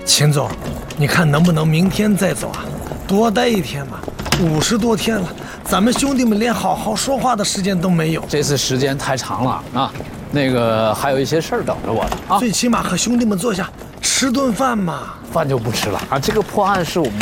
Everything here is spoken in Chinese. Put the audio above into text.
秦总，你看能不能明天再走啊？多待一天嘛，50多天了，咱们兄弟们连好好说话的时间都没有。 这次时间太长了啊，那个还有一些事儿等着我呢啊。 最起码和兄弟们坐下吃顿饭嘛。 饭就不吃了啊，这个破案是我们。